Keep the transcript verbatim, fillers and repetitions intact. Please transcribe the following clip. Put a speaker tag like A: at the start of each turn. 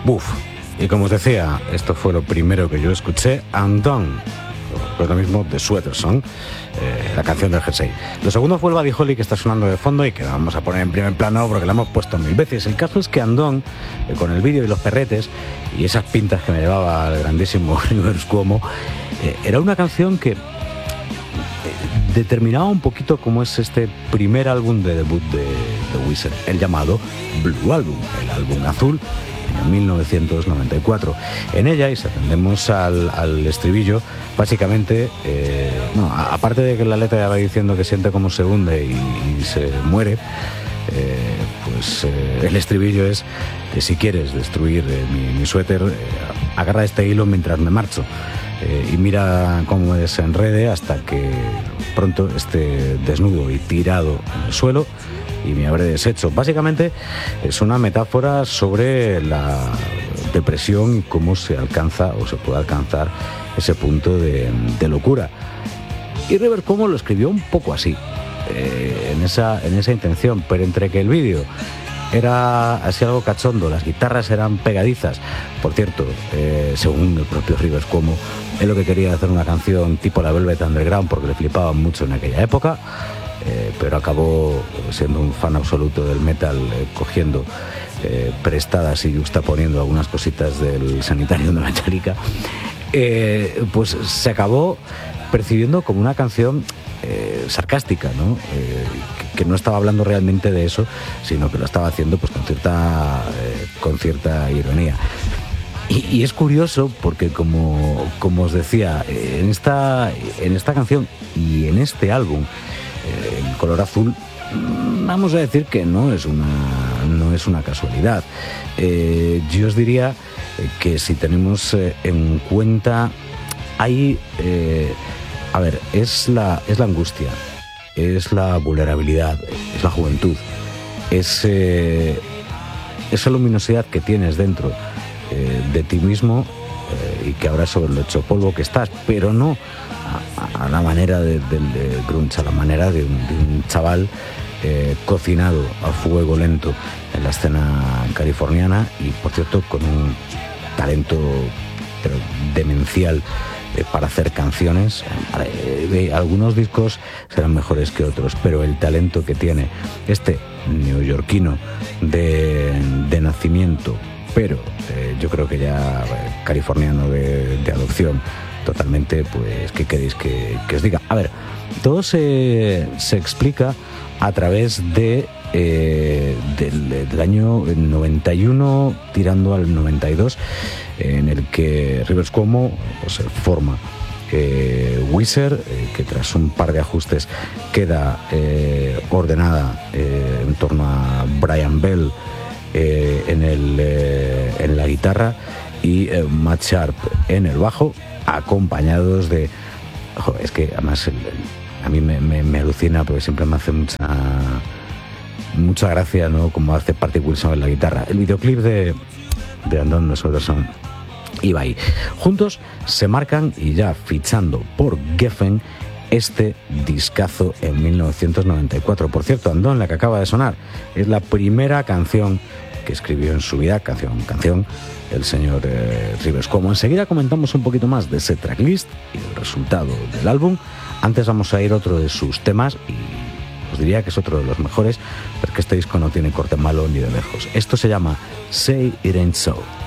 A: Buf. Y como os decía, esto fue lo primero que yo escuché, Undone. Pues lo mismo de Sweater Song, eh, la canción del jersey. Lo segundo fue el Buddy Holly, que está sonando de fondo y que la vamos a poner en primer plano porque la hemos puesto mil veces. El caso es que Undone, eh, con el vídeo y los perretes y esas pintas que me llevaba el grandísimo Rivers Cuomo, eh, era una canción que eh, determinaba un poquito cómo es este primer álbum de debut de, de Weezer, el llamado Blue Album, el álbum azul, en mil novecientos noventa y cuatro. En ella, y si atendemos al, al estribillo, básicamente, eh, no, a, aparte de que la letra ya va diciendo que siente cómo se hunde y, y se muere, eh, pues eh, el estribillo es que si quieres destruir eh, mi, mi suéter, eh, agarra este hilo mientras me marcho eh, y mira cómo se enrede hasta que pronto esté desnudo y tirado en el suelo y me habré deshecho. Básicamente es una metáfora sobre la depresión y cómo se alcanza o se puede alcanzar ese punto de, de locura. Y Rivers Cuomo lo escribió un poco así, eh, en, esa, en esa intención, pero entre que el vídeo era así algo cachondo, las guitarras eran pegadizas. Por cierto, eh, según el propio Rivers Cuomo, él lo que quería era hacer una canción tipo la Velvet Underground porque le flipaban mucho en aquella época. Eh, pero acabó siendo un fan absoluto del metal, eh, cogiendo eh, prestadas y juxtaponiendo algunas cositas del Sanitarium de Metallica, eh, pues se acabó percibiendo como una canción eh, sarcástica, ¿no? Eh, que, que no estaba hablando realmente de eso, sino que lo estaba haciendo pues con cierta, eh, con cierta ironía. Y, y es curioso porque, como, como os decía, en esta, en esta canción y en este álbum, el color azul, vamos a decir que no es una, no es una casualidad. Eh, yo os diría que si tenemos en cuenta, hay, eh, a ver, es la, es la angustia, es la vulnerabilidad, es la juventud, es eh, esa luminosidad que tienes dentro eh, de ti mismo eh, y que ahora sobre lo hecho polvo que estás, pero no a, a la manera del de, de grunge, a la manera de un, de un chaval eh, cocinado a fuego lento en la escena californiana y, por cierto, con un talento pero demencial eh, para hacer canciones. Eh, eh, algunos discos serán mejores que otros, pero el talento que tiene este neoyorquino de, de nacimiento, pero eh, yo creo que ya eh, californiano de, de adopción, totalmente, pues, ¿qué queréis que, que os diga? A ver, todo se, se explica a través de eh, del, del año noventa y uno tirando al noventa y dos, en el que Rivers Cuomo pues, forma eh, Weezer, eh, que tras un par de ajustes queda eh, ordenada eh, en torno a Brian Bell eh, en, el, eh, en la guitarra y eh, Matt Sharp en el bajo, acompañados de... Ojo, es que además el, el, a mí me, me, me alucina porque siempre me hace mucha mucha gracia, ¿no?, como hace Patrick Wilson en la guitarra. El videoclip de, de Undone de Sweater Song iba ahí. Juntos se marcan y ya fichando por Geffen este discazo en mil novecientos noventa y cuatro. Por cierto, Undone, la que acaba de sonar, es la primera canción que escribió en su vida, canción, canción, el señor eh, Rivers Cuomo. Enseguida comentamos un poquito más de ese tracklist y el resultado del álbum. Antes vamos a ir a otro de sus temas y os diría que es otro de los mejores, porque este disco no tiene corte malo ni de lejos. Esto se llama Say It Ain't So.